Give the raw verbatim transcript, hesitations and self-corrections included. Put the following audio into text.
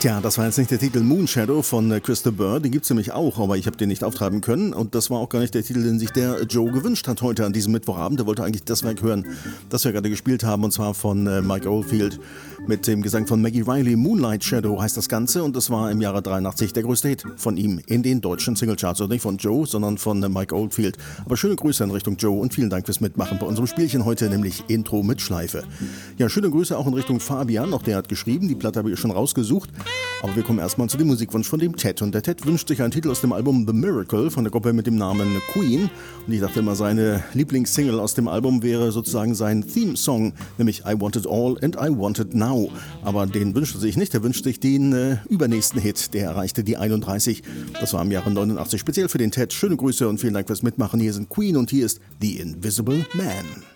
Tja, das war jetzt nicht der Titel Moonshadow von äh, Christa Burr, den gibt's nämlich auch, aber ich habe den nicht auftreiben können und das war auch gar nicht der Titel, den sich der Joe gewünscht hat heute an diesem Mittwochabend. Der wollte eigentlich das Werk hören, das wir gerade gespielt haben, und zwar von äh, Mike Oldfield mit dem Gesang von Maggie Riley. Moonlight Shadow heißt das Ganze und das war im Jahre dreiundachtzig der größte Hit von ihm in den deutschen Singlecharts. Also nicht von Joe, sondern von äh, Mike Oldfield. Aber schöne Grüße in Richtung Joe und vielen Dank fürs Mitmachen bei unserem Spielchen heute, nämlich Intro mit Schleife. Ja, schöne Grüße auch in Richtung Fabian, auch der hat geschrieben, die Platte habe ich schon rausgesucht. Aber wir kommen erstmal zu dem Musikwunsch von dem Ted. Und der Ted wünscht sich einen Titel aus dem Album The Miracle von der Gruppe mit dem Namen Queen. Und ich dachte immer, seine Lieblingssingle aus dem Album wäre sozusagen sein Theme-Song, nämlich I Want It All and I Want It Now. Aber den wünscht er sich nicht, er wünscht sich den äh, übernächsten Hit. Der erreichte die einunddreißig. Das war im Jahre neunundachtzig. Speziell für den Ted. Schöne Grüße und vielen Dank fürs Mitmachen. Hier sind Queen und hier ist The Invisible Man.